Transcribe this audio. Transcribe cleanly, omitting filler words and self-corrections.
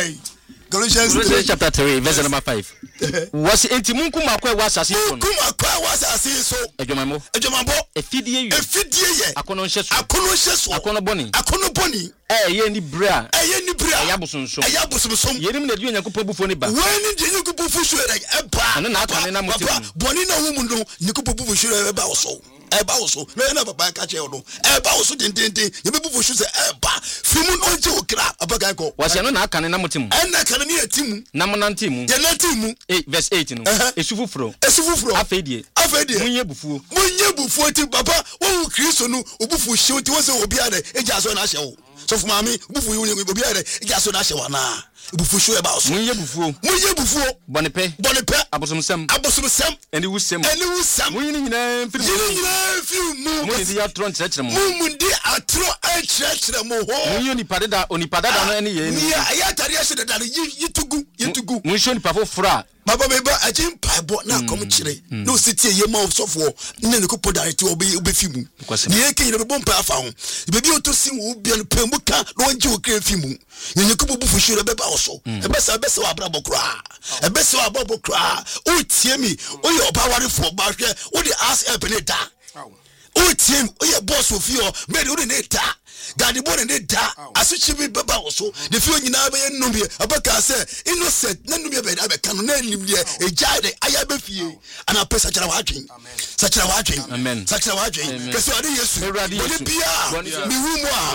Galatians chapter 3 verse number 5. Was enti munku makwa wa asase so. Munku makwa wa asase so. Edwomambo. Efidie ye. Akono nhye so. Akono boni. Ye ni bra. Ayabosonso. Yenim na di Onyankopon bufo ni ba. Wani di Onyankopon bufo eba. Ana na aka na motim. Boni na wo mu no Onyankopon bufo eba wo so. Na papa ka che no. Eba wo so dindin. Ye bufo se eba. Fimu no je okra abaga ko. Wase no na aka na motim. Na aka na etimu. Na monantimu. Ye nantimu. Verse 8 no. Esufufuro. Afedie. Munye bufuo ti papa wo Kristo no obufu hye ti wo se obi ade eja so na hye wo. So for mami bufu yi obi ade eja so na hye wa na. Bufu hye eba so. Munye bufuo. Bonipe. Abosomsem. Eni wusem. Munye nyina mfiri mu. Munye di atro nkyerɛkyerɛ mu. Munye atro nkyerɛkyerɛ mu ho. Munye onipadada no ene ye ni. Ya tare hye dada yitugu. Munye nipa foforo Baba meba agin paibo na kom kire no sitie ye ma sofo ne ne ko podarete obefi mu ne ye kin be bompa afa ho bebi otosi wo bia no pembu ka no nje o kire fi mu ne ko bubu fushire be ba so ebesa wa bra bokra ebesa wa bokra o tie mi o ye oba ware fo ba hwe o de ask help ne da o tie mi o ye boss ofio me de o ne da gadi bo ne da asuchi bi baba so de fi onyina be nnumbi abaka se innocent na nnumbi be da be kan na nim de ejaide aya be fie ana pesa kira wa adwen amen sakira wa adwen kese ade Yesu bia mi wu mu a